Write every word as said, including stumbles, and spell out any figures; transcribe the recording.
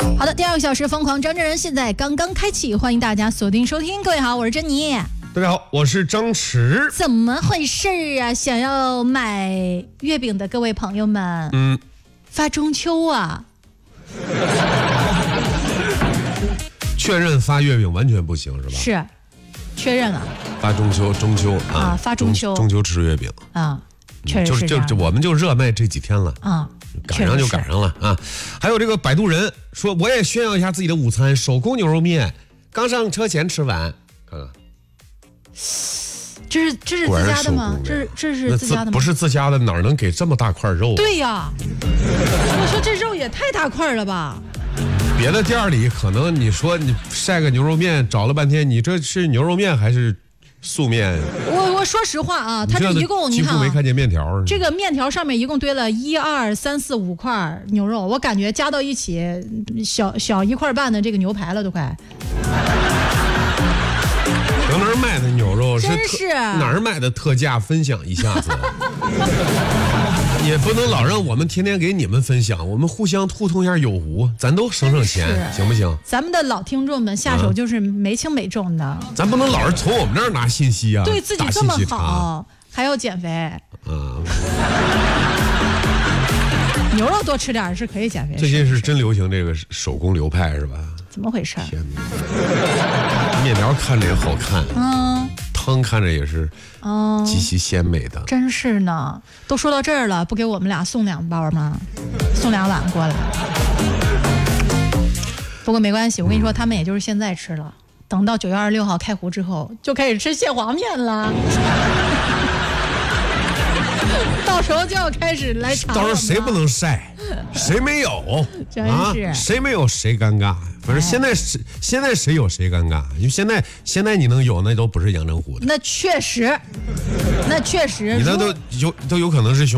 好的，第二个小时疯狂张真人现在刚刚开启，欢迎大家锁定收听。各位好，我是珍妮。 大家好，我是张弛。 怎么回事啊？想要买月饼的各位朋友们，嗯，发中秋啊。 确认发月饼完全不行是吧？ 是，确认了。 发中秋，中秋啊， 啊发中秋， 中秋吃月饼啊，确实是就就我们就热卖这几天了啊， 赶上就赶上了啊。还有这个摆渡人说，我也炫耀一下自己的午餐，手工牛肉面，刚上车前吃完，看看。 这是这是自家的吗？这是这是自家的吗？ 不是自家的，哪能给这么大块肉、啊？ 对呀，我说这肉也太大块了吧。 别的店里可能你说你晒个牛肉面，找了半天，你这是牛肉面还是素面？ 我我说实话啊，它这一共你看、啊， 没看见面条。 这个面条上面一共堆了一二三四五块牛肉，我感觉加到一起，小小一块半的这个牛排了都快。 搁哪儿买的牛肉？ 真是哪儿买的特价？分享一下子。也不能老让我们天天给你们分享，我们互相互通一下有无，咱都省省钱，行不行？ 咱们的老听众们下手就是没轻没重的，嗯、 咱不能老是从我们这儿拿信息啊， 对自己这么好，还要减肥。嗯，牛肉多吃点是可以减肥。 最近是真流行这个手工流派是吧？ 怎么回事？ 天哪！面条看着也好看，嗯，汤看着也是，哦，极其鲜美的。 真是呢，都说到这儿了，不给我们俩送两包吗？送两碗过来。不过没关系，我跟你说，他们也就是现在吃了，等到九月二十六号开壶之后，就开始吃蟹黄面了。到时候就要开始来尝。 到时候谁不能晒，谁没有？ 真是、 啊、谁没有谁尴尬。反正现在谁、哎、现在谁有谁尴尬，因为现在现在你能有那都不是阳澄湖的。 那确实，那确实， 你那都有都有可能是熊。